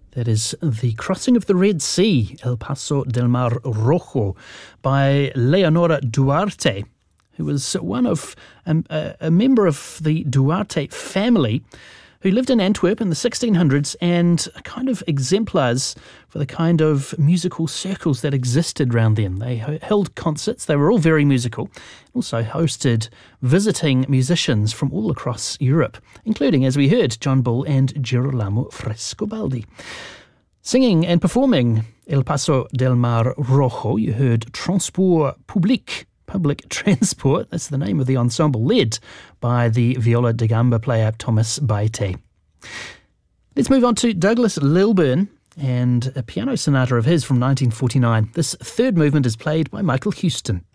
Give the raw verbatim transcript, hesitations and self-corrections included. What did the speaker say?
That is The Crossing of the Red Sea, El Paso del Mar Rojo, by Leonora Duarte, who was one of um, a, a member of the Duarte family who lived in Antwerp in the sixteen hundreds and kind of exemplars for the kind of musical circles that existed around them. They held concerts, they were all very musical, also hosted visiting musicians from all across Europe, including, as we heard, John Bull and Girolamo Frescobaldi. Singing and performing El Paso del Mar Rojo, you heard Transport Public, Public Transport, that's the name of the ensemble, led by the viola da gamba player Thomas Baite. Let's move on to Douglas Lilburn and a piano sonata of his from nineteen forty-nine. This third movement is played by Michael Houston.